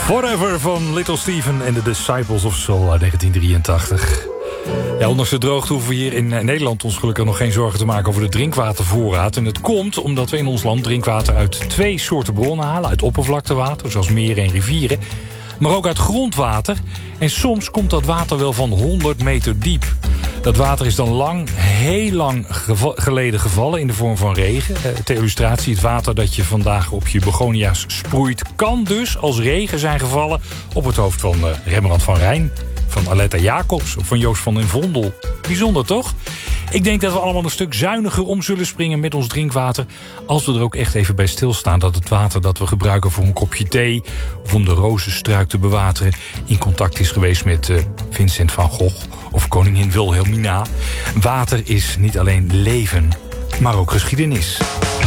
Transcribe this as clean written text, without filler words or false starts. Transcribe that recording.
Forever van Little Steven en de Disciples of Soul uit 1983. Ja, ondanks de droogte hoeven we hier in Nederland ons gelukkig nog geen zorgen te maken over de drinkwatervoorraad. En het komt omdat we in ons land drinkwater uit 2 soorten bronnen halen. Uit oppervlaktewater, zoals meren en rivieren. Maar ook uit grondwater. En soms komt dat water wel van 100 meter diep. Dat water is dan heel lang geleden gevallen in de vorm van regen. Ter illustratie, het water dat je vandaag op je begonia's sproeit kan dus als regen zijn gevallen op het hoofd van Rembrandt van Rijn, van Aletta Jacobs of van Joost van den Vondel. Bijzonder, toch? Ik denk dat we allemaal een stuk zuiniger om zullen springen met ons drinkwater, als we er ook echt even bij stilstaan dat het water dat we gebruiken voor een kopje thee of om de rozenstruik te bewateren in contact is geweest met Vincent van Gogh of koningin Wilhelmina. Water is niet alleen leven, maar ook geschiedenis.